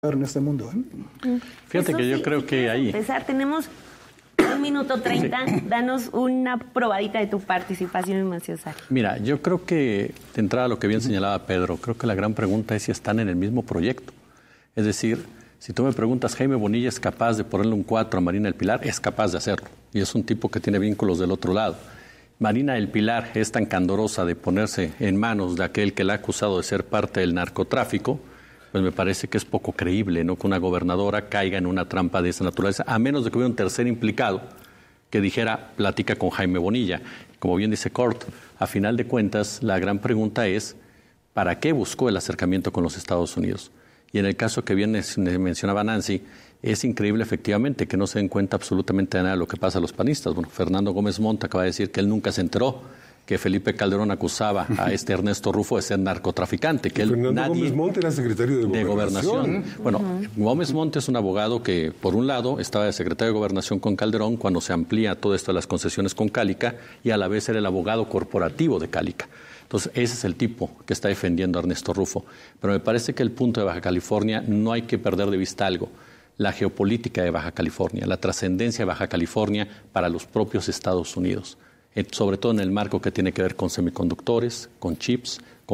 en este mundo. Fíjate que yo creo que ahí... Tenemos 1 minuto 30. Sí. Danos una probadita de tu participación en Maciosare. Mira, yo creo que, de entrada a lo que bien señalaba Pedro, creo que la gran pregunta es si están en el mismo proyecto. Es decir, si tú me preguntas, ¿Jaime Bonilla es capaz de ponerle un 4 a Marina del Pilar? Es capaz de hacerlo. Y es un tipo que tiene vínculos del otro lado. Marina del Pilar es tan candorosa de ponerse en manos de aquel que la ha acusado de ser parte del narcotráfico, pues me parece que es poco creíble, ¿no?, que una gobernadora caiga en una trampa de esa naturaleza, a menos de que hubiera un tercer implicado que dijera, platica con Jaime Bonilla. Como bien dice Cort, a final de cuentas, la gran pregunta es, ¿para qué buscó el acercamiento con los Estados Unidos? Y en el caso que bien mencionaba Nancy, es increíble efectivamente que no se den cuenta absolutamente de nada de lo que pasa a los panistas. Bueno, Fernando Gómez Montt acaba de decir que él nunca se enteró que Felipe Calderón acusaba a Ernesto Rufo de ser narcotraficante. Que Gómez Montt era secretario de Gobernación. Bueno, Gómez Montt es un abogado que, por un lado, estaba de secretario de Gobernación con Calderón cuando se amplía todo esto de las concesiones con Cálica, y a la vez era el abogado corporativo de Cálica. Entonces, ese es el tipo que está defendiendo a Ernesto Rufo. Pero me parece que el punto de Baja California no hay que perder de vista algo: la geopolítica de Baja California, la trascendencia de Baja California para los propios Estados Unidos, sobre todo en el marco que tiene que ver con semiconductores, con chips, con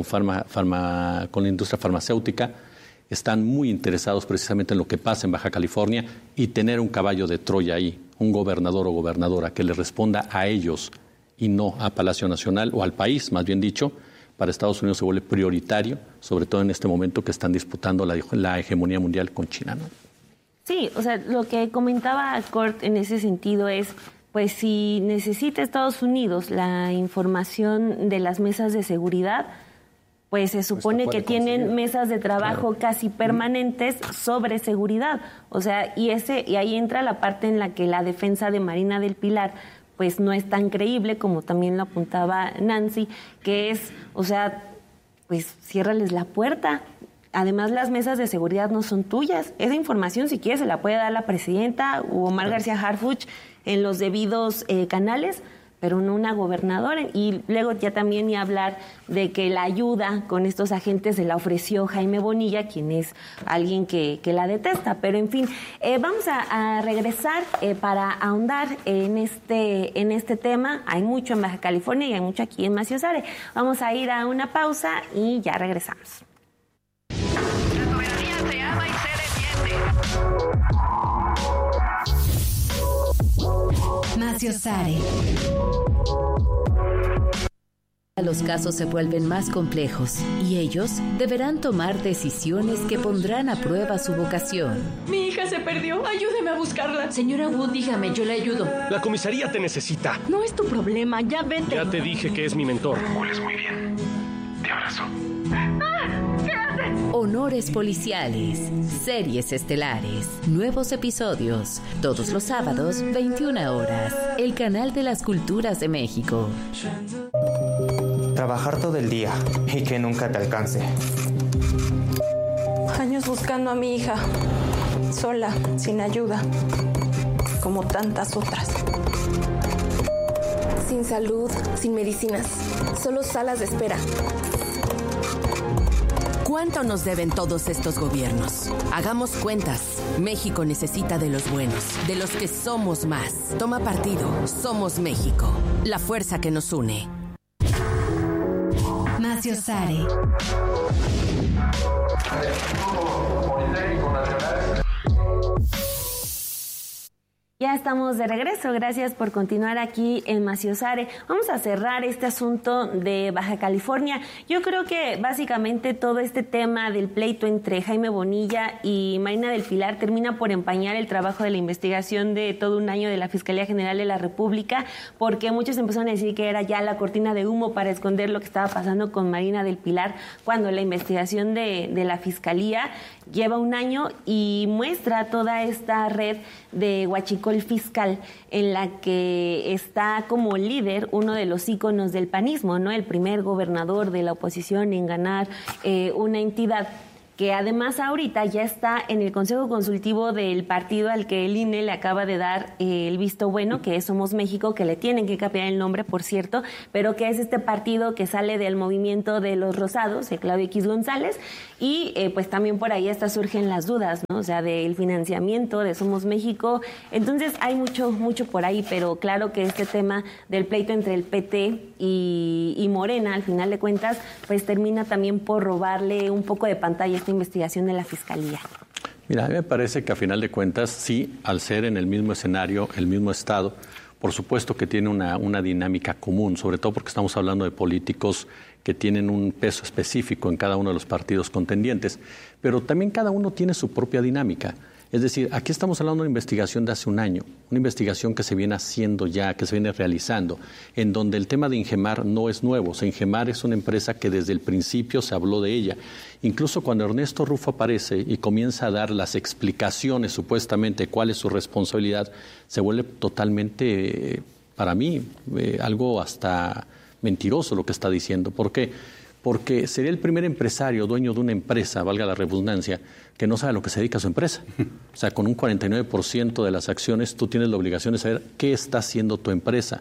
la industria farmacéutica. Están muy interesados precisamente en lo que pasa en Baja California, y tener un caballo de Troya ahí, un gobernador o gobernadora que le responda a ellos y no a Palacio Nacional, o al país, más bien dicho, para Estados Unidos se vuelve prioritario, sobre todo en este momento que están disputando la hegemonía mundial con China, ¿no? Sí, o sea, lo que comentaba Cort en ese sentido es, pues si necesita Estados Unidos la información de las mesas de seguridad, pues se supone que tienen mesas de trabajo casi permanentes sobre seguridad. O sea, y ahí entra la parte en la que la defensa de Marina del Pilar pues no es tan creíble, como también lo apuntaba Nancy, que es, o sea, pues ciérrales la puerta. Además, las mesas de seguridad no son tuyas. Esa información, si quieres, se la puede dar la presidenta o Omar García Harfuch en los debidos canales, pero no una gobernadora. Y luego ya también ni hablar de que la ayuda con estos agentes se la ofreció Jaime Bonilla, quien es alguien que la detesta. Pero en fin, vamos a regresar para ahondar en este tema. Hay mucho en Baja California y hay mucho aquí en Maciosare. Vamos a ir a una pausa y ya regresamos. La soberanía se ama y se defiende. Maciosare. Los casos se vuelven más complejos y ellos deberán tomar decisiones que pondrán a prueba su vocación. Mi hija se perdió. Ayúdeme a buscarla. Señora Wood, dígame, yo le ayudo. La comisaría te necesita. No es tu problema, ya vete. Ya te dije que es mi mentor. Hueles muy bien. Te abrazo. ¿Qué haces? Honores policiales, series estelares, nuevos episodios, todos los sábados, 21 horas. El canal de las culturas de México. Trabajar todo el día y que nunca te alcance. Años buscando a mi hija, sola, sin ayuda, como tantas otras. Sin salud, sin medicinas, solo salas de espera. ¿Cuánto nos deben todos estos gobiernos? Hagamos cuentas. México necesita de los buenos, de los que somos más. Toma partido. Somos México. La fuerza que nos une. Maciosare. Ya estamos de regreso, gracias por continuar aquí en Maciosare. Vamos a cerrar este asunto de Baja California. Yo creo que básicamente todo este tema del pleito entre Jaime Bonilla y Marina del Pilar termina por empañar el trabajo de la investigación de todo un año de la Fiscalía General de la República, porque muchos empezaron a decir que era ya la cortina de humo para esconder lo que estaba pasando con Marina del Pilar, cuando la investigación de la Fiscalía lleva un año y muestra toda esta red de huachicol fiscal en la que está como líder uno de los íconos del panismo, ¿no? El primer gobernador de la oposición en ganar una entidad. que además ahorita ya está en el Consejo Consultivo del partido al que el INE le acaba de dar el visto bueno, que es Somos México, que le tienen que cambiar el nombre, por cierto, pero que es este partido que sale del movimiento de los Rosados, de Claudio X González, y pues también por ahí hasta surgen las dudas, ¿no? O sea, del financiamiento de Somos México. Entonces hay mucho por ahí, pero claro que este tema del pleito entre el PT y Morena, al final de cuentas, pues termina también por robarle un poco de pantalla a esta investigación de la Fiscalía. Mira, a mí me parece que a final de cuentas, sí, al ser en el mismo escenario, el mismo Estado, por supuesto que tiene una dinámica común, sobre todo porque estamos hablando de políticos que tienen un peso específico en cada uno de los partidos contendientes, pero también cada uno tiene su propia dinámica. Es decir, aquí estamos hablando de una investigación de hace un año, una investigación que se viene haciendo ya, que se viene realizando, en donde el tema de Ingemar no es nuevo. O sea, Ingemar es una empresa que desde el principio se habló de ella. Incluso cuando Ernesto Rufo aparece y comienza a dar las explicaciones supuestamente cuál es su responsabilidad, se vuelve totalmente, para mí, algo hasta mentiroso lo que está diciendo. ¿Por qué? Porque sería el primer empresario, dueño de una empresa, valga la redundancia, que no sabe a lo que se dedica a su empresa. O sea, con un 49% de las acciones, tú tienes la obligación de saber qué está haciendo tu empresa.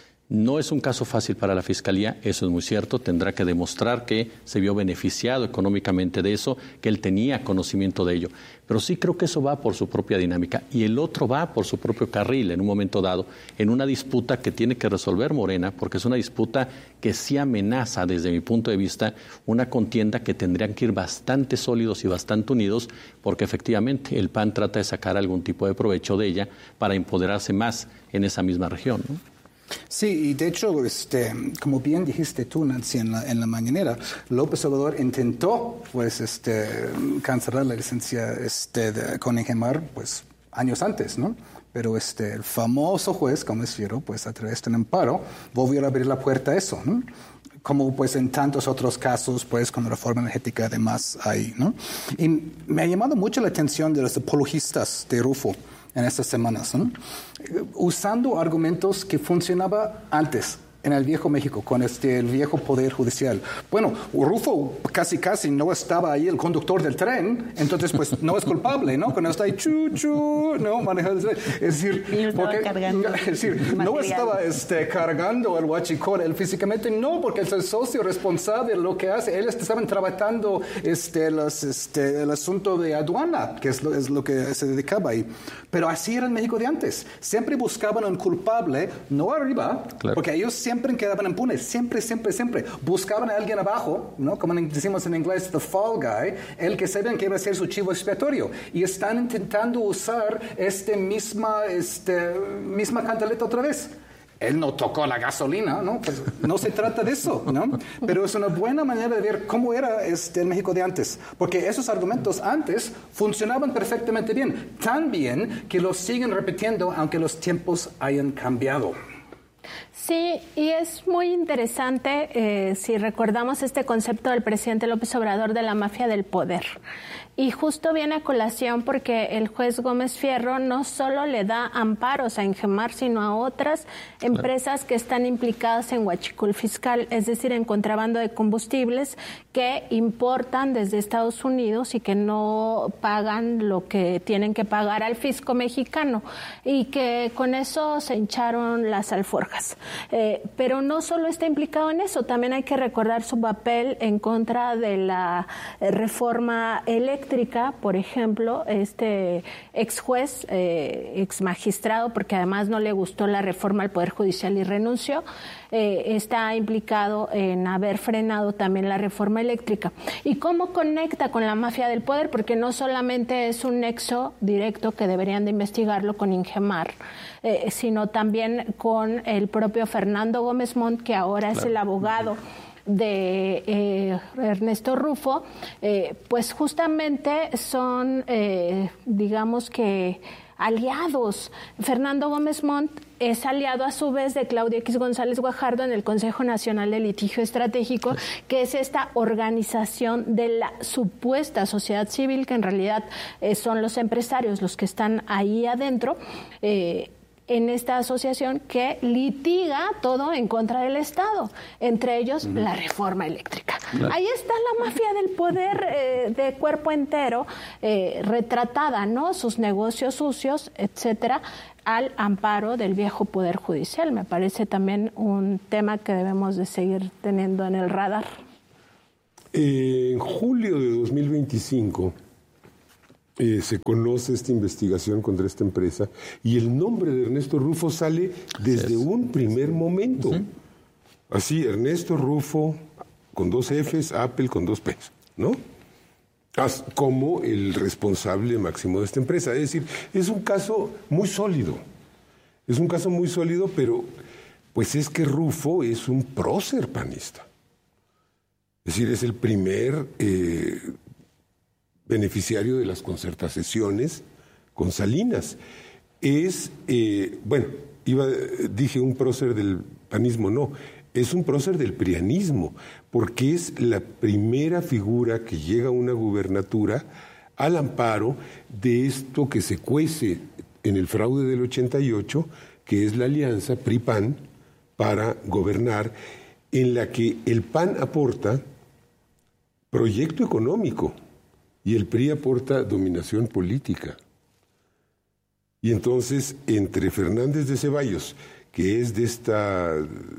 No es un caso fácil para la Fiscalía, eso es muy cierto, tendrá que demostrar que se vio beneficiado económicamente de eso, que él tenía conocimiento de ello. Pero sí creo que eso va por su propia dinámica y el otro va por su propio carril en un momento dado, en una disputa que tiene que resolver Morena, porque es una disputa que sí amenaza, desde mi punto de vista, una contienda que tendrían que ir bastante sólidos y bastante unidos, porque efectivamente el PAN trata de sacar algún tipo de provecho de ella para empoderarse más en esa misma región, ¿no? Sí, y de hecho, como bien dijiste tú, Nancy, en la López Obrador intentó, pues, cancelar la licencia con Ingemar, pues, años antes, ¿no? Pero el famoso juez Gómez Fierro, pues, a través de un amparo, volvió a abrir la puerta a eso, ¿no? Como pues en tantos otros casos, pues con reforma energética además hay, ¿no? Y me ha llamado mucho la atención de los apologistas de Rufo en estas semanas, ¿no? Usando argumentos que funcionaban antes en el viejo México, con el viejo poder judicial. Bueno, Rufo casi no estaba ahí el conductor del tren, entonces pues no es culpable, ¿no? Cuando está ahí no manejando, es decir, no estaba cargando el huachicol, él físicamente no, porque es el socio responsable de lo que hace. Él estaban tratando el asunto de aduana, que es lo que se dedicaba ahí. Pero así era el México de antes. Siempre buscaban un culpable, no arriba, claro, porque ellos siempre quedaban impunes, siempre. Buscaban a alguien abajo, ¿no? Como decimos en inglés, the fall guy, el que sabían que iba a ser su chivo expiatorio. Y están intentando usar misma cantaleta otra vez. Él no tocó la gasolina, ¿no? Pues no se trata de eso, ¿no? Pero es una buena manera de ver cómo era el México de antes. Porque esos argumentos antes funcionaban perfectamente bien. Tan bien que los siguen repitiendo aunque los tiempos hayan cambiado. Sí, y es muy interesante si recordamos este concepto del presidente López Obrador de la mafia del poder. Y justo viene a colación porque el juez Gómez Fierro no solo le da amparos a Ingemar, sino a otras empresas que están implicadas en huachicol fiscal, es decir, en contrabando de combustibles que importan desde Estados Unidos y que no pagan lo que tienen que pagar al fisco mexicano y que con eso se hincharon las alforjas. Pero no solo está implicado en eso, también hay que recordar su papel en contra de la reforma eléctrica, por ejemplo, ex juez, ex magistrado, porque además no le gustó la reforma al Poder Judicial y renunció, está implicado en haber frenado también la reforma eléctrica. ¿Y cómo conecta con la mafia del poder? Porque no solamente es un nexo directo que deberían de investigarlo con Ingemar, sino también con el propio Fernando Gómez Montt, que ahora es el abogado de Ernesto Rufo, pues justamente son, digamos que, aliados. Fernando Gómez Montt es aliado a su vez de Claudio X González Guajardo en el Consejo Nacional de Litigio Estratégico, que es esta organización de la supuesta sociedad civil, que en realidad son los empresarios los que están ahí adentro, en esta asociación que litiga todo en contra del Estado, entre ellos la reforma eléctrica. Claro. Ahí está la mafia del poder de cuerpo entero, retratada, ¿no? Sus negocios sucios, etcétera, al amparo del viejo poder judicial. Me parece también un tema que debemos de seguir teniendo en el radar. En julio de 2025 se conoce esta investigación contra esta empresa y el nombre de Ernesto Rufo sale desde un primer momento. Así, Ernesto Rufo con 2 Fs, Apple con 2 Ps, ¿no? Como el responsable máximo de esta empresa. Es decir, es un caso muy sólido. Es un caso muy sólido, pero pues es que Rufo es un prócer panista. Es decir, es el primer beneficiario de las concertaciones con Salinas. Es, dije un prócer del panismo, no. Es un prócer del prianismo, porque es la primera figura que llega a una gubernatura al amparo de esto que se cuece en el fraude del 88, que es la alianza PRI-PAN para gobernar, en la que el PAN aporta proyecto económico y el PRI aporta dominación política. Y entonces, entre Fernández de Ceballos, que es de esta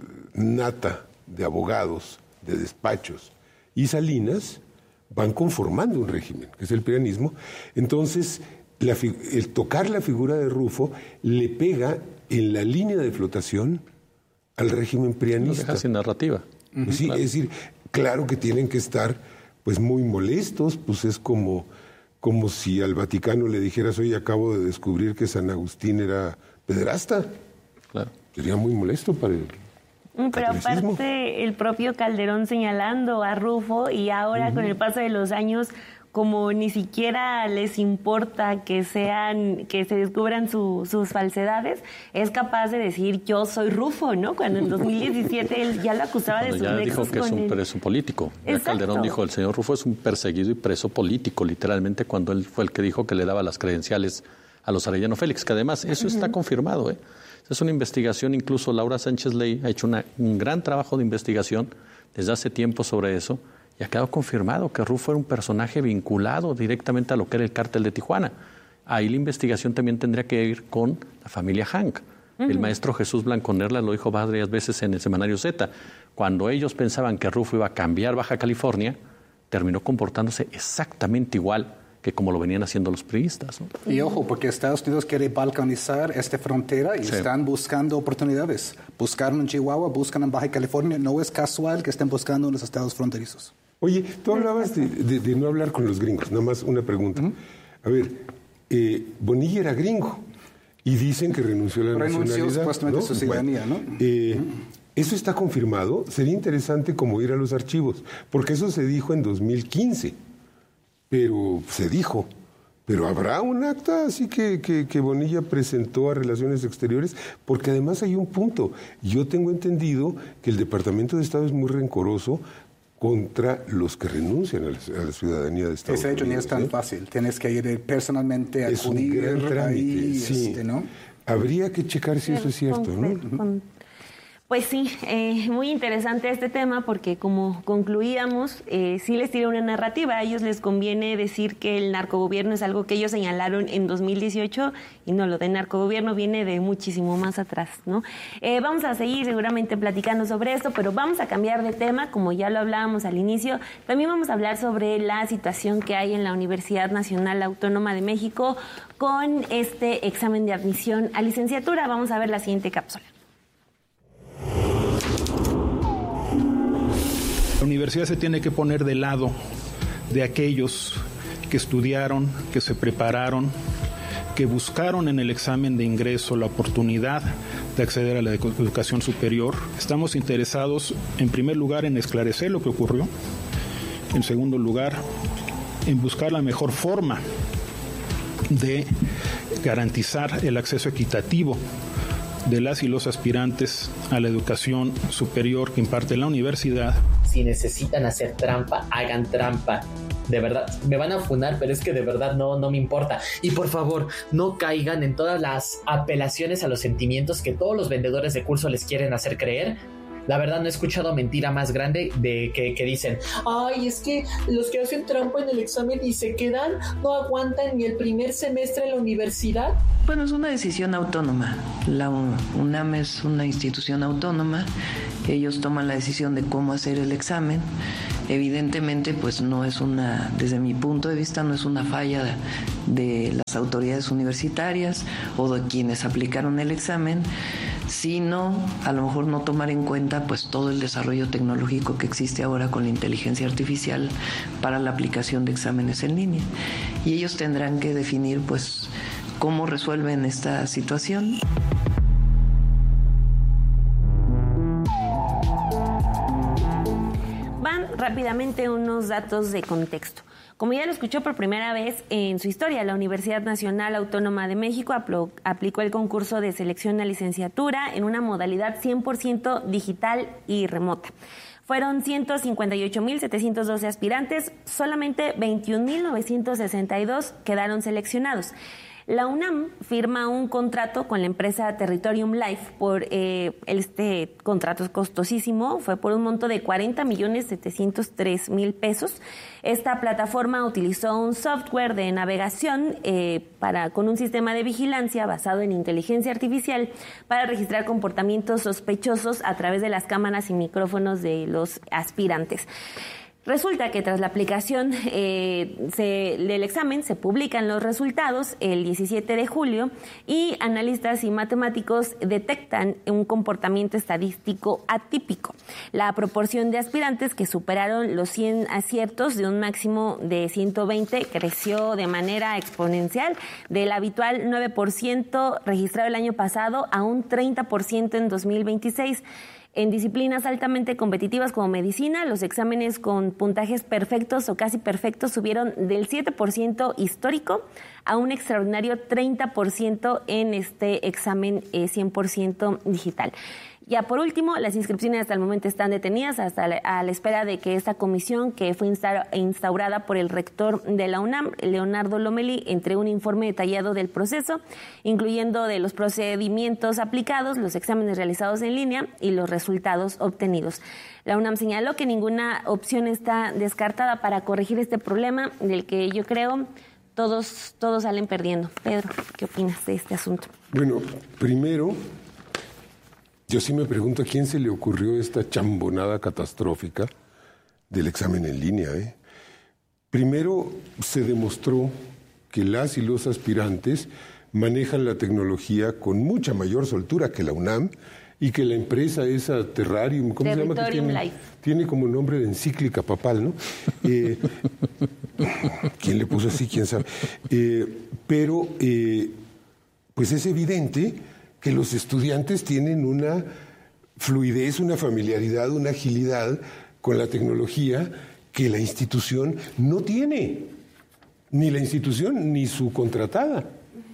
nata de abogados, de despachos, y Salinas, van conformando un régimen, que es el prianismo. Entonces, el tocar la figura de Rufo le pega en la línea de flotación al régimen prianista. Lo deja sin narrativa. Pues sí, claro. Es decir, claro que tienen que estar pues muy molestos, pues es como si al Vaticano le dijeras, oye, acabo de descubrir que San Agustín era pederasta. Claro. Sería muy molesto para el Pero aparte, el propio Calderón señalando a Rufo, y ahora con el paso de los años, como ni siquiera les importa que se descubran sus falsedades, es capaz de decir yo soy Rufo, ¿no? Cuando en 2017 él ya lo acusaba de sus nexos. Ya dijo que es un preso político. Ya Calderón dijo, el señor Rufo es un perseguido y preso político, literalmente, cuando él fue el que dijo que le daba las credenciales a los Arellano Félix, que además eso está confirmado, ¿eh? Es una investigación, incluso Laura Sánchez Ley ha hecho un gran trabajo de investigación desde hace tiempo sobre eso, y ha quedado confirmado que Rufo era un personaje vinculado directamente a lo que era el cártel de Tijuana. Ahí la investigación también tendría que ir con la familia Hank. El maestro Jesús Blanconerla lo dijo varias veces en el semanario Z. Cuando ellos pensaban que Rufo iba a cambiar Baja California, terminó comportándose exactamente igual que como lo venían haciendo los priistas, ¿no? Y ojo, porque Estados Unidos quiere balcanizar esta frontera y están buscando oportunidades. Buscaron en Chihuahua, buscan en Baja California. No es casual que estén buscando en los estados fronterizos. Oye, tú hablabas de no hablar con los gringos. Nada más una pregunta. A ver, Bonilla era gringo y dicen que renunció a la nacionalidad. Renunció supuestamente a su ciudadanía, ¿no? ¿Eso está confirmado? Sería interesante como ir a los archivos, porque eso se dijo en 2015. Pero se dijo, pero habrá un acta así que Bonilla presentó a Relaciones Exteriores, porque además hay un punto. Yo tengo entendido que el Departamento de Estado es muy rencoroso contra los que renuncian a la ciudadanía de Estados Unidos. Ese hecho ni es tan fácil. Tienes que ir personalmente a acudir un gran trámite, ahí, sí. ¿no? Habría que checar si eso es cierto, ¿no? Pues sí, muy interesante este tema porque como concluíamos, sí les tira una narrativa. A ellos les conviene decir que el narcogobierno es algo que ellos señalaron en 2018 y no, lo del narcogobierno viene de muchísimo más atrás, ¿no? Vamos a seguir seguramente platicando sobre esto, pero vamos a cambiar de tema, como ya lo hablábamos al inicio. También vamos a hablar sobre la situación que hay en la Universidad Nacional Autónoma de México con este examen de admisión a licenciatura. Vamos a ver la siguiente cápsula. La universidad se tiene que poner del lado de aquellos que estudiaron, que se prepararon, que buscaron en el examen de ingreso la oportunidad de acceder a la educación superior. Estamos interesados, en primer lugar, en esclarecer lo que ocurrió. En segundo lugar, en buscar la mejor forma de garantizar el acceso equitativo de las y los aspirantes a la educación superior que imparte la universidad. Si necesitan hacer trampa, hagan trampa. de verdad, me van a funar, pero es que de verdad no me importa. Y por favor, no caigan en todas las apelaciones a los sentimientos que todos los vendedores de curso les quieren hacer creer. La verdad no he escuchado mentira más grande de que dicen, ay, es que los que hacen trampa en el examen y se quedan, no aguantan ni el primer semestre en la universidad. Bueno, es una decisión autónoma. La UNAM es una institución autónoma. Ellos toman la decisión de cómo hacer el examen. Evidentemente, pues no es desde mi punto de vista, no es una falla de las autoridades universitarias o de quienes aplicaron el examen, sino a lo mejor no tomar en cuenta pues todo el desarrollo tecnológico que existe ahora con la inteligencia artificial para la aplicación de exámenes en línea. Y ellos tendrán que definir pues cómo resuelven esta situación. Van rápidamente unos datos de contexto. Como ya lo escuchó por primera vez en su historia, la Universidad Nacional Autónoma de México aplicó el concurso de selección a licenciatura en una modalidad 100% digital y remota. Fueron 158.712 aspirantes, solamente 21.962 quedaron seleccionados. La UNAM firma un contrato con la empresa Territorium Life por este contrato es costosísimo, fue por un monto de 40.703.000 pesos. Esta plataforma utilizó un software de navegación con un sistema de vigilancia basado en inteligencia artificial para registrar comportamientos sospechosos a través de las cámaras y micrófonos de los aspirantes. Resulta que tras la aplicación del examen se publican los resultados el 17 de julio y analistas y matemáticos detectan un comportamiento estadístico atípico. La proporción de aspirantes que superaron los 100 aciertos de un máximo de 120 creció de manera exponencial del habitual 9% registrado el año pasado a un 30% en 2026. En disciplinas altamente competitivas como medicina, los exámenes con puntajes perfectos o casi perfectos subieron del 7% histórico a un extraordinario 30% en este examen 100% digital. Ya por último, las inscripciones hasta el momento están detenidas a la espera de que esta comisión, que fue instaurada por el rector de la UNAM, Leonardo Lomelí, entregue un informe detallado del proceso, incluyendo de los procedimientos aplicados, los exámenes realizados en línea y los resultados obtenidos. La UNAM señaló que ninguna opción está descartada para corregir este problema, del que yo creo todos salen perdiendo. Pedro, ¿qué opinas de este asunto? Bueno, primero, yo sí me pregunto a quién se le ocurrió esta chambonada catastrófica del examen en línea. Primero, se demostró que las y los aspirantes manejan la tecnología con mucha mayor soltura que la UNAM y que la empresa esa Terrarium, ¿cómo se llama? Tiene como nombre de encíclica papal, ¿no? ¿Quién le puso así? ¿Quién sabe? Pero pues es evidente que los estudiantes tienen una fluidez, una familiaridad, una agilidad con la tecnología que la institución no tiene, ni la institución ni su contratada.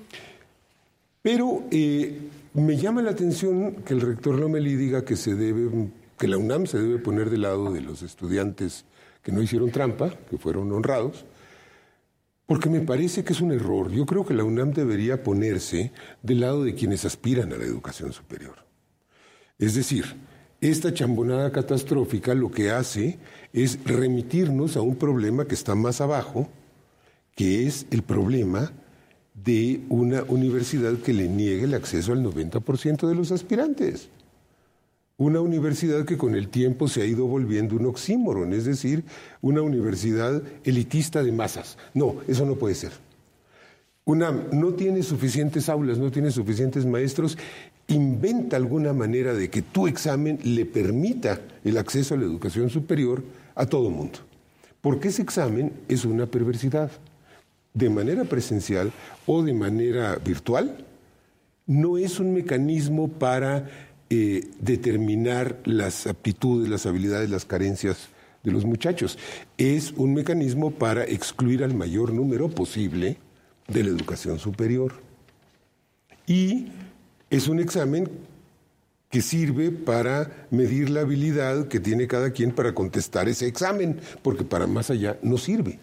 Pero me llama la atención que el rector Lomelí diga que la UNAM se debe poner del lado de los estudiantes que no hicieron trampa, que fueron honrados, porque me parece que es un error. Yo creo que la UNAM debería ponerse del lado de quienes aspiran a la educación superior. Es decir, esta chambonada catastrófica lo que hace es remitirnos a un problema que está más abajo, que es el problema de una universidad que le niegue el acceso al 90% de los aspirantes. Una universidad que con el tiempo se ha ido volviendo un oxímoron, es decir, una universidad elitista de masas. No, eso no puede ser. UNAM no tiene suficientes aulas, no tiene suficientes maestros, inventa alguna manera de que tu examen le permita el acceso a la educación superior a todo mundo. Porque ese examen es una perversidad. De manera presencial o de manera virtual, no es un mecanismo para determinar las aptitudes, las habilidades, las carencias de los muchachos. Es un mecanismo para excluir al mayor número posible de la educación superior. Y es un examen que sirve para medir la habilidad que tiene cada quien para contestar ese examen, porque para más allá no sirve.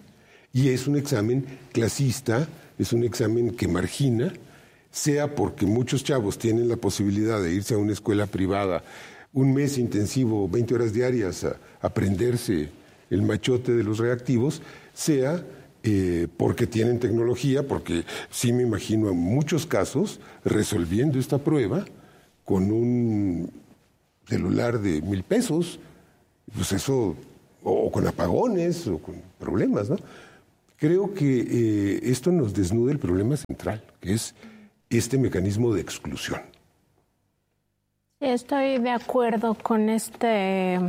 Y es un examen clasista, es un examen que margina, sea porque muchos chavos tienen la posibilidad de irse a una escuela privada, un mes intensivo, 20 horas diarias, a aprenderse el machote de los reactivos, sea porque tienen tecnología, porque sí me imagino en muchos casos resolviendo esta prueba con un celular de $1,000, pues eso, o con apagones, o con problemas, ¿no? Creo que esto nos desnuda el problema central, que es este mecanismo de exclusión. Sí, estoy de acuerdo con este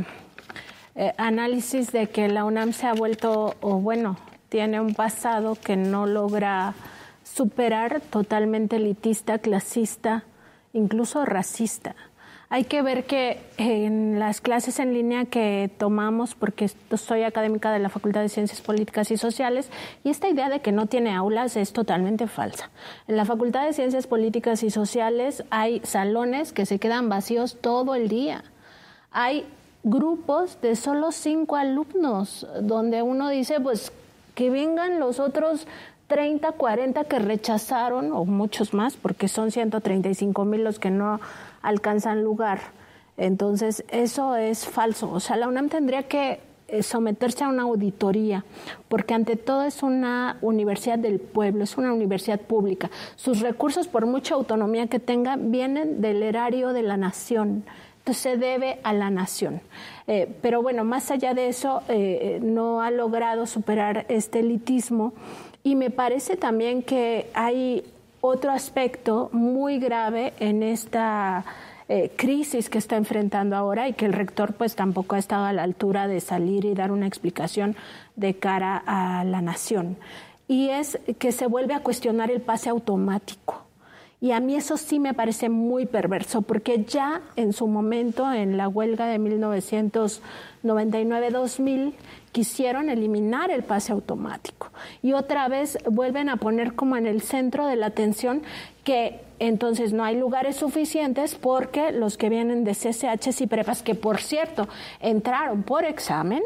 análisis de que la UNAM se ha vuelto, o bueno, tiene un pasado que no logra superar, totalmente elitista, clasista, incluso racista. Hay que ver que en las clases en línea que tomamos, porque soy académica de la Facultad de Ciencias Políticas y Sociales, y esta idea de que no tiene aulas es totalmente falsa. En la Facultad de Ciencias Políticas y Sociales hay salones que se quedan vacíos todo el día. Hay grupos de solo 5 alumnos, donde uno dice, pues, que vengan los otros 30, 40 que rechazaron, o muchos más, porque son 135,000 los que no alcanzan lugar. Entonces, eso es falso. O sea, la UNAM tendría que someterse a una auditoría, porque ante todo es una universidad del pueblo, es una universidad pública. Sus recursos, por mucha autonomía que tenga, vienen del erario de la nación. Entonces, se debe a la nación. Pero bueno, más allá de eso, no ha logrado superar este elitismo. Y me parece también que hay otro aspecto muy grave en esta crisis que está enfrentando ahora, y que el rector pues tampoco ha estado a la altura de salir y dar una explicación de cara a la nación. Y es que se vuelve a cuestionar el pase automático. Y a mí eso sí me parece muy perverso, porque ya en su momento, en la huelga de 1999-2000, quisieron eliminar el pase automático. Y otra vez vuelven a poner como en el centro de la atención que entonces no hay lugares suficientes porque los que vienen de CCHs y prepas, que por cierto entraron por examen,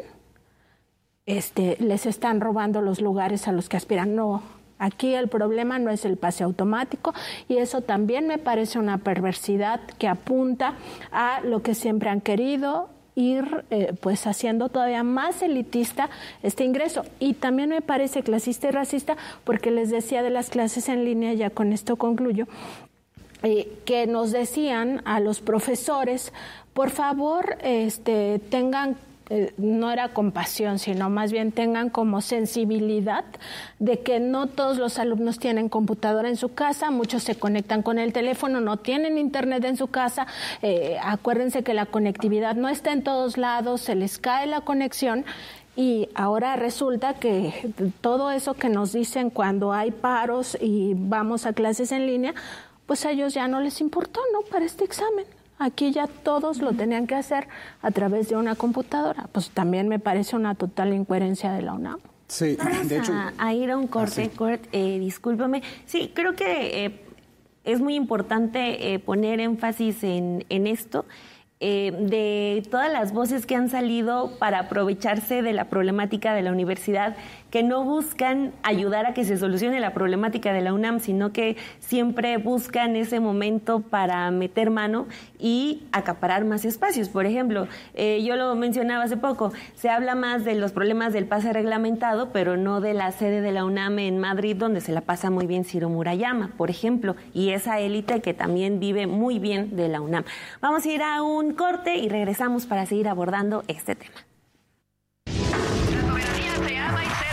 les están robando los lugares a los que aspiran. No. Aquí el problema no es el pase automático, y eso también me parece una perversidad que apunta a lo que siempre han querido, ir pues haciendo todavía más elitista este ingreso. Y también me parece clasista y racista, porque les decía de las clases en línea, ya con esto concluyo, que nos decían a los profesores, por favor, tengan no era compasión, sino más bien tengan como sensibilidad de que no todos los alumnos tienen computadora en su casa, muchos se conectan con el teléfono, no tienen internet en su casa, acuérdense que la conectividad no está en todos lados, se les cae la conexión. Y ahora resulta que todo eso que nos dicen cuando hay paros y vamos a clases en línea, pues a ellos ya no les importó, ¿no?, para este examen. Aquí ya todos lo tenían que hacer a través de una computadora. Pues también me parece una total incoherencia de la UNAM. Sí, de hecho... a ir a un corte, Kurt, discúlpame. Sí, creo que es muy importante poner énfasis en esto, de todas las voces que han salido para aprovecharse de la problemática de la universidad, que no buscan ayudar a que se solucione la problemática de la UNAM, sino que siempre buscan ese momento para meter mano y acaparar más espacios. Por ejemplo, yo lo mencionaba hace poco, se habla más de los problemas del pase reglamentado, pero no de la sede de la UNAM en Madrid, donde se la pasa muy bien Ciro Murayama, por ejemplo, y esa élite que también vive muy bien de la UNAM. Vamos a ir a un corte y regresamos para seguir abordando este tema. La soberanía se ama y se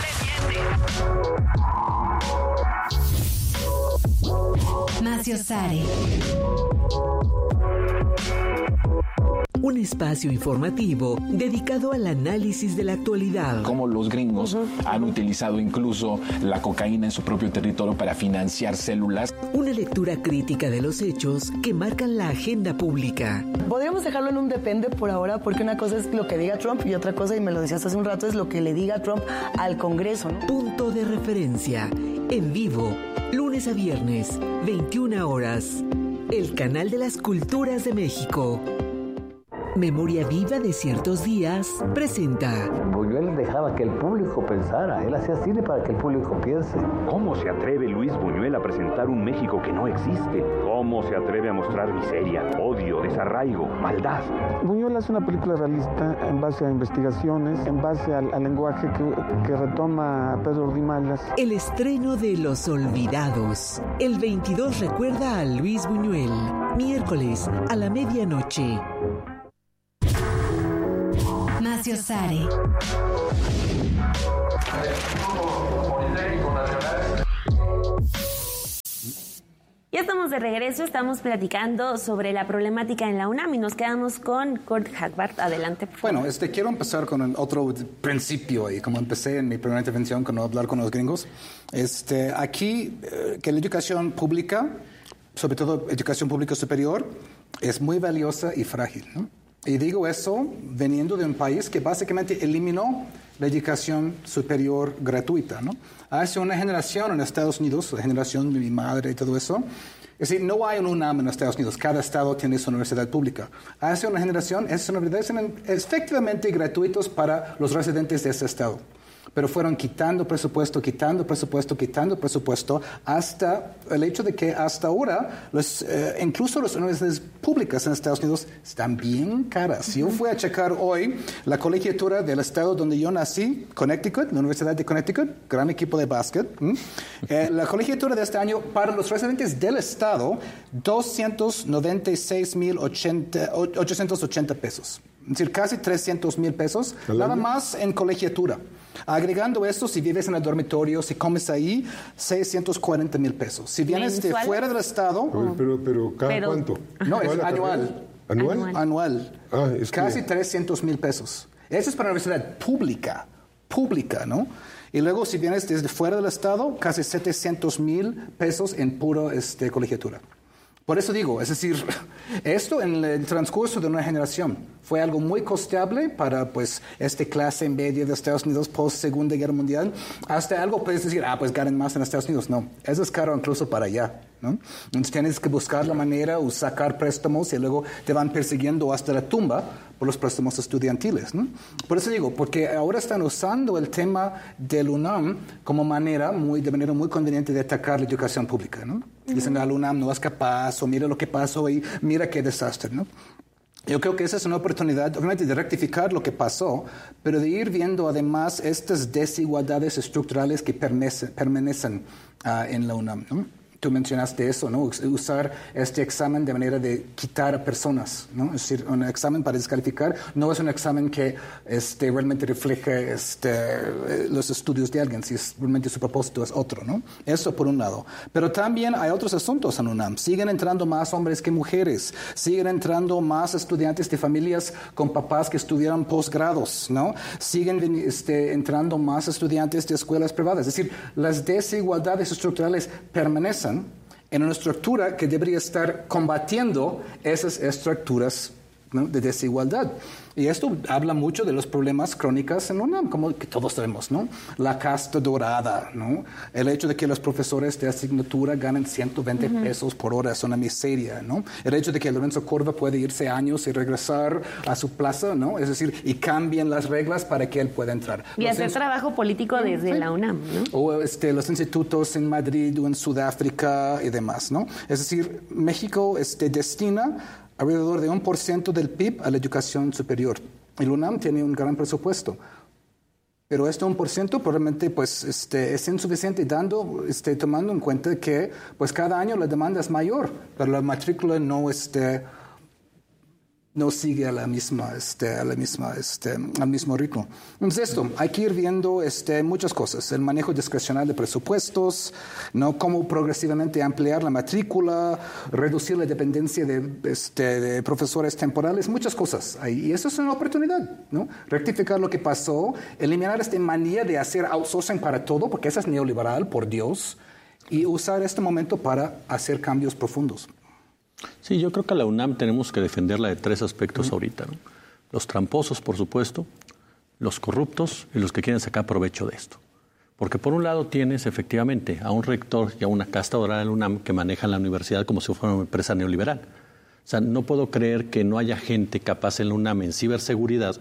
defiende. Macio Sare. Un espacio informativo dedicado al análisis de la actualidad. Como los gringos han utilizado incluso la cocaína en su propio territorio para financiar células. Una lectura crítica de los hechos que marcan la agenda pública. Podríamos dejarlo en un depende por ahora, porque una cosa es lo que diga Trump y otra cosa, y me lo decías hace un rato, es lo que le diga Trump al Congreso, ¿no? Punto de referencia. En vivo, lunes a viernes, 21 horas. El canal de las culturas de México. Memoria Viva de Ciertos Días presenta Buñuel dejaba que el público pensara, él hacía cine para que el público piense. ¿Cómo se atreve Luis Buñuel a presentar un México que no existe? ¿Cómo se atreve a mostrar miseria, odio, desarraigo, maldad? Buñuel hace una película realista en base a investigaciones, en base al lenguaje que retoma Pedro Ordimalas. El estreno de Los Olvidados. El 22 recuerda a Luis Buñuel. Miércoles a la medianoche. Macio Sare. Ya estamos de regreso, estamos platicando sobre la problemática en la UNAM y nos quedamos con Kurt Hagbart. Adelante, por favor. Bueno, quiero empezar con otro principio, y como empecé en mi primera intervención con no hablar con los gringos, aquí que la educación pública, sobre todo educación pública superior, es muy valiosa y frágil, ¿no? Y digo eso veniendo de un país que básicamente eliminó la educación superior gratuita, ¿no? Hace una generación en Estados Unidos, la generación de mi madre y todo eso, es decir, no hay un UNAM en Estados Unidos, cada estado tiene su universidad pública. Hace una generación, esas universidades eran efectivamente gratuitos para los residentes de ese estado. Pero fueron quitando presupuesto, hasta el hecho de que hasta ahora incluso las universidades públicas en Estados Unidos están bien caras. Yo fui a checar hoy la colegiatura del estado donde yo nací, Connecticut, la Universidad de Connecticut, gran equipo de básquet. La colegiatura de este año para los residentes del estado, $296,880 pesos. Es decir, casi $300,000, nada más en colegiatura. Agregando eso, si vives en el dormitorio, si comes ahí, $640,000. Si vienes de fuera del estado... Pero ¿cada cuánto? No, es anual. ¿Anual? Anual. Casi $300,000. Eso es para la universidad pública, ¿no? Y luego, si vienes desde fuera del estado, casi $700,000 en puro colegiatura. Por eso digo, es decir, esto en el transcurso de una generación fue algo muy costeable para clase media de Estados Unidos post Segunda Guerra Mundial, hasta algo puedes decir, pues ganen más en Estados Unidos. No, eso es caro incluso para allá, ¿no? Entonces tienes que buscar la manera o sacar préstamos y luego te van persiguiendo hasta la tumba por los préstamos estudiantiles, ¿no? Por eso digo, porque ahora están usando el tema del UNAM como de manera muy conveniente de atacar la educación pública, ¿no? Dicen, la UNAM no es capaz, o mira lo que pasó y mira qué desastre, ¿no? Yo creo que esa es una oportunidad, obviamente, de rectificar lo que pasó, pero de ir viendo además estas desigualdades estructurales que permanecen en la UNAM, ¿no? Tú mencionaste eso, ¿no? Usar este examen de manera de quitar a personas, ¿no? Es decir, un examen para descalificar no es un examen que realmente refleje los estudios de alguien, si realmente su propósito es otro, ¿no? Eso por un lado. Pero también hay otros asuntos en UNAM. Siguen entrando más hombres que mujeres. Siguen entrando más estudiantes de familias con papás que estudiaron posgrados, ¿no? Siguen entrando más estudiantes de escuelas privadas. Es decir, las desigualdades estructurales permanecen en una estructura que debería estar combatiendo esas estructuras, ¿no?, de desigualdad. Y esto habla mucho de los problemas crónicos en UNAM, como que todos sabemos, ¿no? La casta dorada, ¿no? El hecho de que los profesores de asignatura ganen $120 por hora es una miseria, ¿no? El hecho de que Lorenzo Córdoba puede irse años y regresar a su plaza, ¿no? Es decir, y cambian las reglas para que él pueda entrar. Y hacer trabajo político desde la UNAM, ¿no? O los institutos en Madrid o en Sudáfrica y demás, ¿no? Es decir, México destina alrededor de 1% del PIB a la educación superior. El UNAM tiene un gran presupuesto. Pero este 1% probablemente es insuficiente tomando en cuenta que cada año la demanda es mayor, pero la matrícula no sigue al mismo ritmo. Entonces hay que ir viendo muchas cosas, el manejo discrecional de presupuestos, ¿no? Cómo progresivamente ampliar la matrícula, reducir la dependencia de profesores temporales, muchas cosas. Y eso es una oportunidad, ¿no? Rectificar lo que pasó, eliminar esta manía de hacer outsourcing para todo, porque eso es neoliberal, por Dios, y usar este momento para hacer cambios profundos. Sí, yo creo que a la UNAM tenemos que defenderla de 3 aspectos ahorita, ¿no? Los tramposos, por supuesto, los corruptos y los que quieren sacar provecho de esto. Porque por un lado tienes efectivamente a un rector y a una casta dorada de la UNAM que manejan la universidad como si fuera una empresa neoliberal. O sea, no puedo creer que no haya gente capaz en la UNAM en ciberseguridad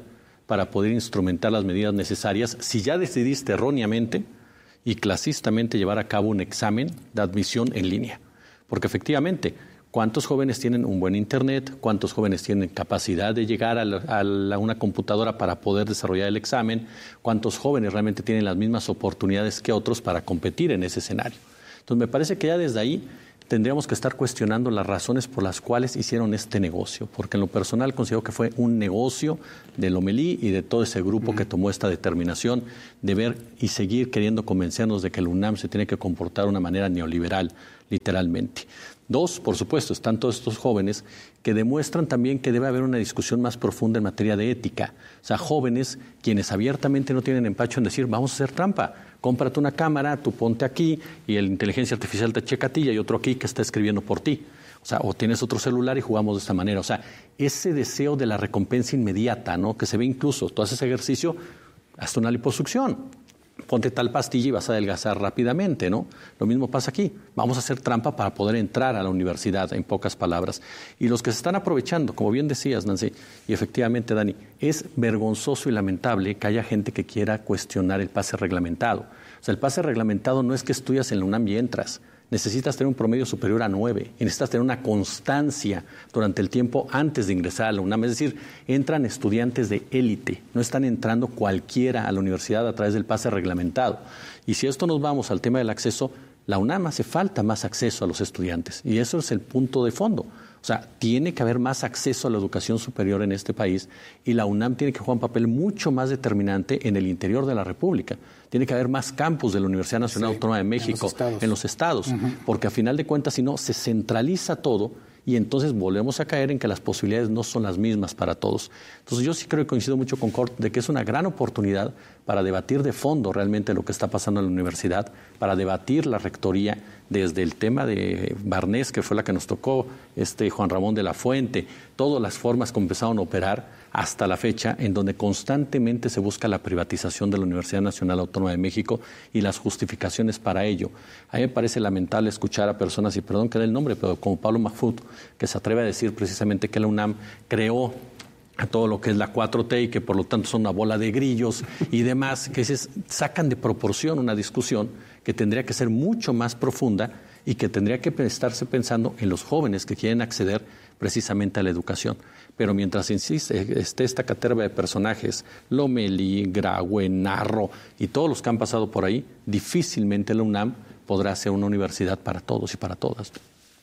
para poder instrumentar las medidas necesarias si ya decidiste erróneamente y clasistamente llevar a cabo un examen de admisión en línea. Porque efectivamente, ¿cuántos jóvenes tienen un buen internet? ¿Cuántos jóvenes tienen capacidad de llegar a una computadora para poder desarrollar el examen? ¿Cuántos jóvenes realmente tienen las mismas oportunidades que otros para competir en ese escenario? Entonces, me parece que ya desde ahí tendríamos que estar cuestionando las razones por las cuales hicieron este negocio, porque en lo personal considero que fue un negocio de Lomelí y de todo ese grupo que tomó esta determinación de ver y seguir queriendo convencernos de que el UNAM se tiene que comportar de una manera neoliberal, literalmente. Dos, por supuesto, están todos estos jóvenes que demuestran también que debe haber una discusión más profunda en materia de ética. O sea, jóvenes quienes abiertamente no tienen empacho en decir, vamos a hacer trampa, cómprate una cámara, tú ponte aquí y la inteligencia artificial te checa a ti y hay otro aquí que está escribiendo por ti. O sea, o tienes otro celular y jugamos de esta manera. O sea, ese deseo de la recompensa inmediata, ¿no? Que se ve incluso, tú haces ejercicio, hasta una liposucción. Ponte tal pastilla y vas a adelgazar rápidamente, ¿no? Lo mismo pasa aquí. Vamos a hacer trampa para poder entrar a la universidad, en pocas palabras. Y los que se están aprovechando, como bien decías, Nancy, y efectivamente, Dani, es vergonzoso y lamentable que haya gente que quiera cuestionar el pase reglamentado. O sea, el pase reglamentado no es que estudias en la UNAM y entras. Necesitas tener un promedio superior a 9 y necesitas tener una constancia durante el tiempo antes de ingresar a la UNAM. Es decir, entran estudiantes de élite, no están entrando cualquiera a la universidad a través del pase reglamentado. Y si esto nos vamos al tema del acceso, la UNAM hace falta más acceso a los estudiantes y eso es el punto de fondo. O sea, tiene que haber más acceso a la educación superior en este país y la UNAM tiene que jugar un papel mucho más determinante en el interior de la República. Tiene que haber más campus de la Universidad Nacional Autónoma de México en los estados, porque a final de cuentas, si no, se centraliza todo y entonces volvemos a caer en que las posibilidades no son las mismas para todos. Entonces yo sí creo que coincido mucho con Cort de que es una gran oportunidad para debatir de fondo realmente lo que está pasando en la universidad, para debatir la rectoría desde el tema de Barnés, que fue la que nos tocó, Juan Ramón de la Fuente, todas las formas que empezaron a operar hasta la fecha, en donde constantemente se busca la privatización de la Universidad Nacional Autónoma de México y las justificaciones para ello. A mí me parece lamentable escuchar a personas, y perdón que dé el nombre, pero como Pablo Mahfoud, que se atreve a decir precisamente que la UNAM creó a todo lo que es la 4T y que por lo tanto son una bola de grillos y demás, que sacan de proporción una discusión que tendría que ser mucho más profunda y que tendría que estarse pensando en los jóvenes que quieren acceder precisamente a la educación. Pero mientras esté esta caterva de personajes, Lomelí, Graue, Narro y todos los que han pasado por ahí, difícilmente la UNAM podrá ser una universidad para todos y para todas.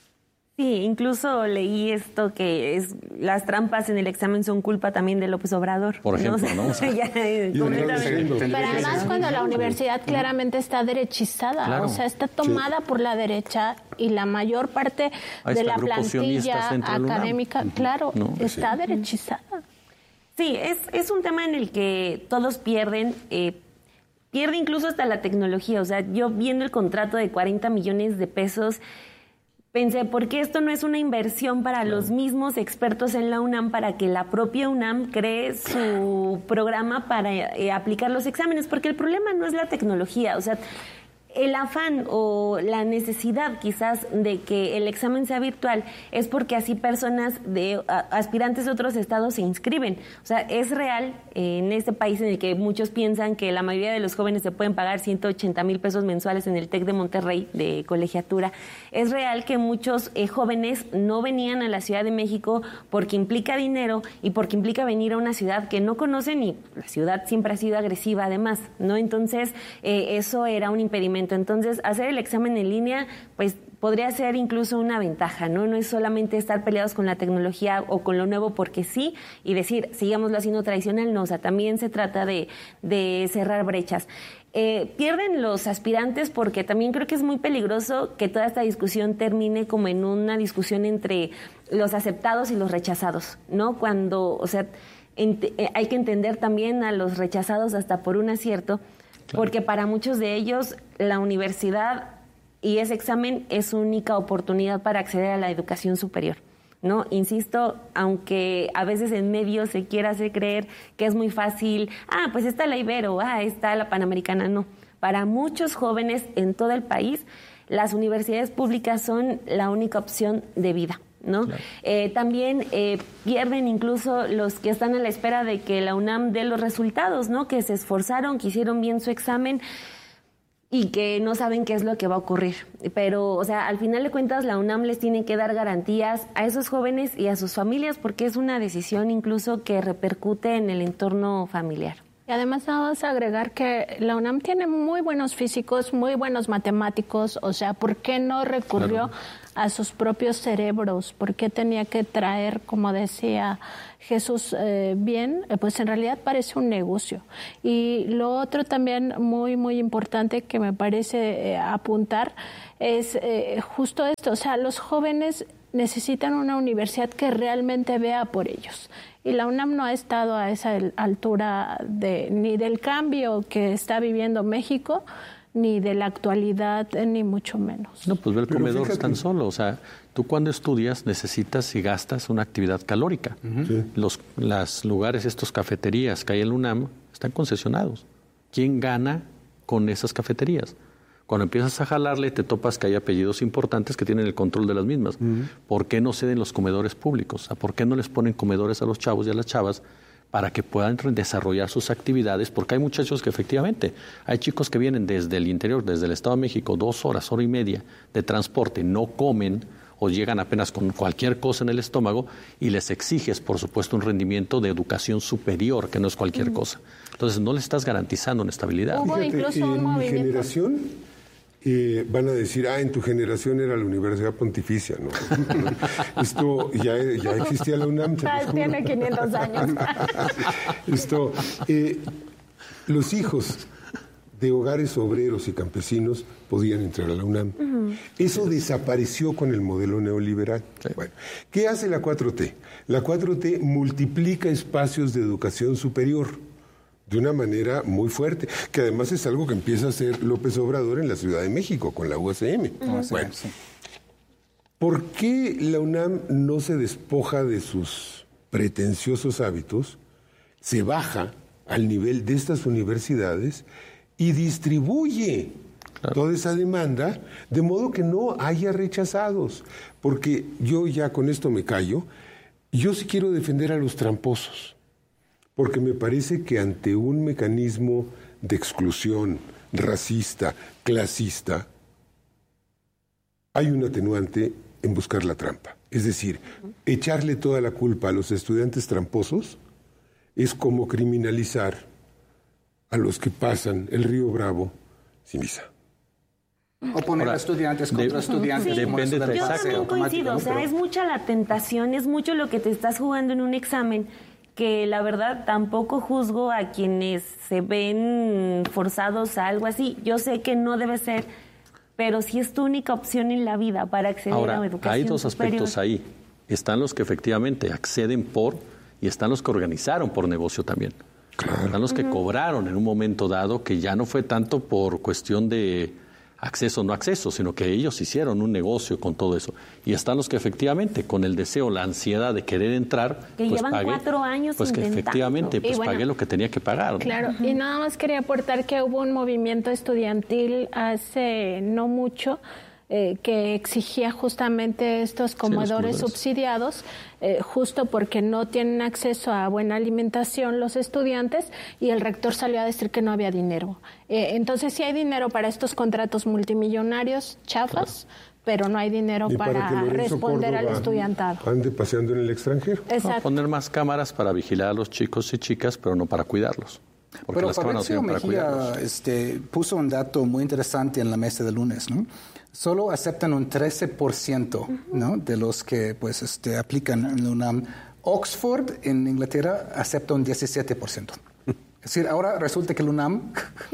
Sí, incluso leí esto que las trampas en el examen son culpa también de López Obrador. Por ejemplo, ¿no? Pero además cuando la universidad claramente está derechizada, claro, o sea, está tomada por la derecha y la mayor parte de la plantilla académica, claro, está derechizada. Sí, es un tema en el que todos pierden. Pierde incluso hasta la tecnología. O sea, yo viendo el contrato de 40 millones de pesos... Pensé, ¿por qué esto no es una inversión para los mismos expertos en la UNAM para que la propia UNAM cree su programa para aplicar los exámenes? Porque el problema no es la tecnología, o sea, el afán o la necesidad quizás de que el examen sea virtual es porque así personas de aspirantes de otros estados se inscriben. O sea, es real en este país en el que muchos piensan que la mayoría de los jóvenes se pueden pagar 180,000 pesos mensuales en el TEC de Monterrey de colegiatura. Es real que muchos jóvenes no venían a la Ciudad de México porque implica dinero y porque implica venir a una ciudad que no conocen y la ciudad siempre ha sido agresiva además, ¿no? Entonces, eso era un impedimento. Entonces, hacer el examen en línea, pues podría ser incluso una ventaja, ¿no? No es solamente estar peleados con la tecnología o con lo nuevo porque sí y decir, sigámoslo haciendo tradicional, no, o sea, también se trata de cerrar brechas. Pierden los aspirantes porque también creo que es muy peligroso que toda esta discusión termine como en una discusión entre los aceptados y los rechazados, ¿no? Cuando, o sea, hay que entender también a los rechazados hasta por un acierto, claro, porque para muchos de ellos la universidad y ese examen es su única oportunidad para acceder a la educación superior, ¿no? Insisto, aunque a veces en medios se quiera hacer creer que es muy fácil, pues está la Ibero, está la Panamericana, no. Para muchos jóvenes en todo el país, las universidades públicas son la única opción de vida, ¿no? Claro. También pierden incluso los que están a la espera de que la UNAM dé los resultados, ¿no? Que se esforzaron, que hicieron bien su examen y que no saben qué es lo que va a ocurrir. Pero, o sea, al final de cuentas, la UNAM les tiene que dar garantías a esos jóvenes y a sus familias, porque es una decisión incluso que repercute en el entorno familiar. Y además vamos a agregar que la UNAM tiene muy buenos físicos, muy buenos matemáticos, o sea, ¿por qué no recurrió a sus propios cerebros? ¿Por qué tenía que traer, como decía Jesús, pues en realidad parece un negocio? Y lo otro también muy, muy importante que me parece apuntar es justo esto, o sea, los jóvenes necesitan una universidad que realmente vea por ellos. Y la UNAM no ha estado a esa altura ni del cambio que está viviendo México, ni de la actualidad, ni mucho menos. No, pues ve el comedor tan solo. O sea, tú cuando estudias necesitas y gastas una actividad calórica. Sí. Los lugares, estos cafeterías que hay en la UNAM, están concesionados. ¿Quién gana con esas cafeterías? Cuando empiezas a jalarle, te topas que hay apellidos importantes que tienen el control de las mismas. ¿Por qué no ceden los comedores públicos? ¿Por qué no les ponen comedores a los chavos y a las chavas para que puedan desarrollar sus actividades? Porque hay muchachos que efectivamente, hay chicos que vienen desde el interior, desde el Estado de México, 2 horas, hora y media de transporte, no comen o llegan apenas con cualquier cosa en el estómago y les exiges, por supuesto, un rendimiento de educación superior, que no es cualquier cosa. Entonces, no le estás garantizando una estabilidad. Hubo incluso un movimiento. Mi generación... van a decir, en tu generación era la Universidad Pontificia, ¿no? Esto ya existía la UNAM. Tiene 500 años. Los hijos de hogares obreros y campesinos podían entrar a la UNAM. Eso desapareció con el modelo neoliberal. Sí. Bueno, ¿qué hace la 4T? La 4T multiplica espacios de educación superior de una manera muy fuerte, que además es algo que empieza a hacer López Obrador en la Ciudad de México, con la UACM. Bueno, ¿por qué la UNAM no se despoja de sus pretenciosos hábitos, se baja al nivel de estas universidades y distribuye toda esa demanda de modo que no haya rechazados? Porque yo ya con esto me callo, yo sí quiero defender a los tramposos. Porque me parece que ante un mecanismo de exclusión racista, clasista, hay un atenuante en buscar la trampa. Es decir, echarle toda la culpa a los estudiantes tramposos es como criminalizar a los que pasan el río Bravo sin visa. O poner a estudiantes contra estudiantes. Sí, depende de yo también coincido, o sea, es mucha la tentación, es mucho lo que te estás jugando en un examen, que la verdad tampoco juzgo a quienes se ven forzados a algo así. Yo sé que no debe ser, pero sí es tu única opción en la vida para acceder a la educación hay dos superior. aspectos ahí. Están los que efectivamente acceden y están los que organizaron por negocio también. Claro. Están los que cobraron en un momento dado, que ya no fue tanto por cuestión de acceso o no acceso, sino que ellos hicieron un negocio con todo eso. Y están los que efectivamente, con el deseo, la ansiedad de querer entrar, que pues llevan pagué, 4 años pues que intentando. efectivamente pues bueno, pagué lo que tenía que pagar, ¿no? Claro, y nada más quería aportar que hubo un movimiento estudiantil hace no mucho que exigía justamente estos comedores subsidiados, justo porque no tienen acceso a buena alimentación los estudiantes, y el rector salió a decir que no había dinero. Entonces sí hay dinero para estos contratos multimillonarios chafas, pero no hay dinero para responder al estudiantado. Ande paseando en el extranjero. No, poner más cámaras para vigilar a los chicos y chicas, pero no para cuidarlos. Porque pero las cámaras no para cuidarlos. Puso un dato muy interesante en la mesa de lunes, ¿no? Solo aceptan un 13%, ¿no?, de los que aplican en la UNAM. Oxford, en Inglaterra, acepta un 17%. Es decir, ahora resulta que la UNAM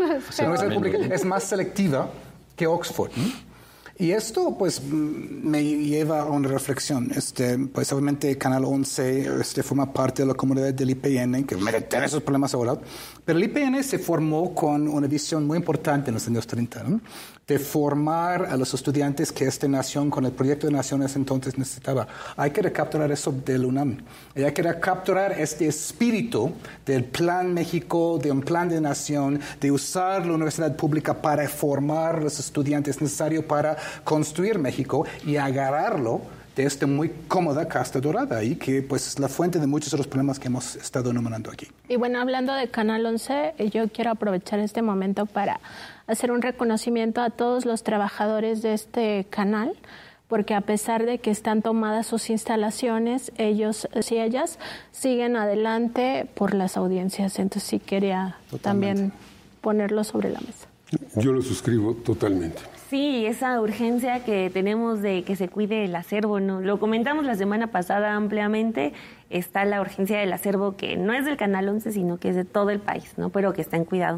es más selectiva que Oxford, ¿no? Y esto, pues, me lleva a una reflexión. Pues, obviamente, Canal 11 forma parte de la comunidad del IPN, que tiene esos problemas ahora. Pero el IPN se formó con una visión muy importante en los años 30, ¿no? de formar a los estudiantes que esta nación, con el proyecto de naciones entonces necesitaba. Hay que recapturar eso del UNAM. Y hay que recapturar este espíritu del Plan México, de un plan de nación, de usar la universidad pública para formar a los estudiantes necesarios para construir México y agarrarlo de esta muy cómoda casta dorada y que pues es la fuente de muchos de los problemas que hemos estado enumerando aquí. Y bueno, hablando de Canal 11, yo quiero aprovechar este momento para hacer un reconocimiento a todos los trabajadores de este canal, porque a pesar de que están tomadas sus instalaciones, ellos y ellas siguen adelante por las audiencias. Entonces sí quería también ponerlo sobre la mesa. Yo lo suscribo totalmente. Sí, esa urgencia que tenemos de que se cuide el acervo, ¿no? Lo comentamos la semana pasada ampliamente, está la urgencia del acervo que no es del Canal 11, sino que es de todo el país, ¿no? Pero que está en cuidado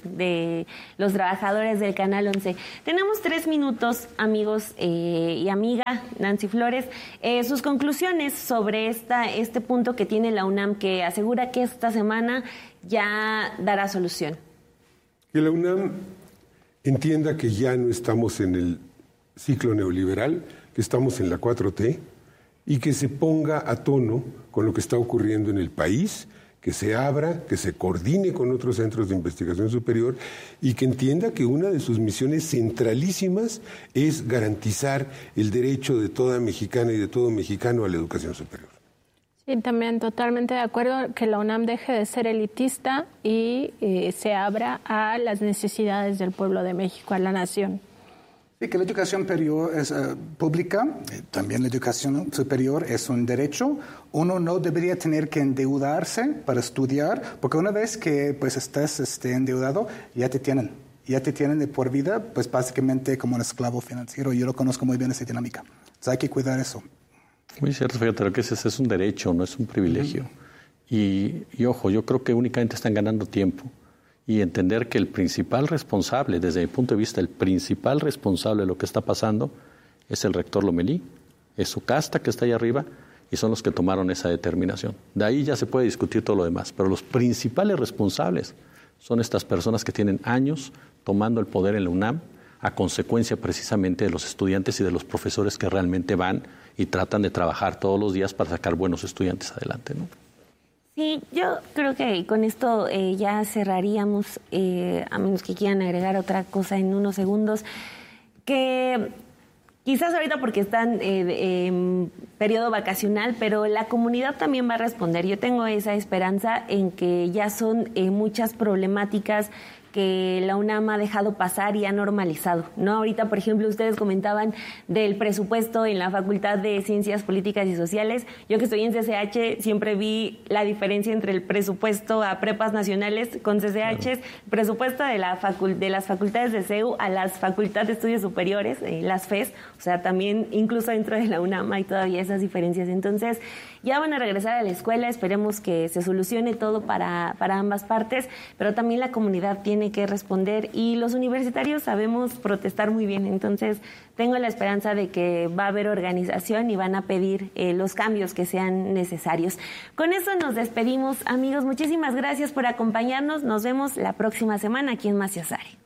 de los trabajadores del Canal 11. Tenemos 3 minutos, amigos y amiga Nancy Flores. Sus conclusiones sobre este punto que tiene la UNAM, que asegura que esta semana ya dará solución. Que la UNAM entienda que ya no estamos en el ciclo neoliberal, que estamos en la 4T y que se ponga a tono con lo que está ocurriendo en el país, que se abra, que se coordine con otros centros de investigación superior y que entienda que una de sus misiones centralísimas es garantizar el derecho de toda mexicana y de todo mexicano a la educación superior. Sí, también totalmente de acuerdo que la UNAM deje de ser elitista y se abra a las necesidades del pueblo de México, a la nación. Sí, que la educación superior es pública, también la educación superior es un derecho. Uno no debería tener que endeudarse para estudiar, porque una vez que pues estás endeudado, ya te tienen de por vida, pues básicamente como un esclavo financiero. Yo lo conozco muy bien esa dinámica. Entonces hay que cuidar eso. Muy cierto, fíjate, lo que es un derecho, no es un privilegio. Y ojo, yo creo que únicamente están ganando tiempo y entender que el principal responsable, desde mi punto de vista, el principal responsable de lo que está pasando es el rector Lomelí, es su casta que está ahí arriba y son los que tomaron esa determinación. De ahí ya se puede discutir todo lo demás, pero los principales responsables son estas personas que tienen años tomando el poder en la UNAM a consecuencia precisamente de los estudiantes y de los profesores que realmente van y tratan de trabajar todos los días para sacar buenos estudiantes adelante, ¿no? Sí, yo creo que con esto ya cerraríamos, a menos que quieran agregar otra cosa en unos segundos, que quizás ahorita porque están en periodo vacacional, pero la comunidad también va a responder. Yo tengo esa esperanza en que ya son muchas problemáticas que la UNAM ha dejado pasar y ha normalizado, ¿no? Ahorita, por ejemplo, ustedes comentaban del presupuesto en la Facultad de Ciencias Políticas y Sociales. Yo que estoy en CCH siempre vi la diferencia entre el presupuesto a prepas nacionales con CCH, el presupuesto de las facultades de CEU a las Facultades de Estudios Superiores, las FES, o sea, también incluso dentro de la UNAM hay todavía esas diferencias. Entonces, ya van a regresar a la escuela, esperemos que se solucione todo para ambas partes, pero también la comunidad tiene que responder y los universitarios sabemos protestar muy bien, entonces tengo la esperanza de que va a haber organización y van a pedir los cambios que sean necesarios. Con eso nos despedimos, amigos, muchísimas gracias por acompañarnos, nos vemos la próxima semana aquí en Maciasare.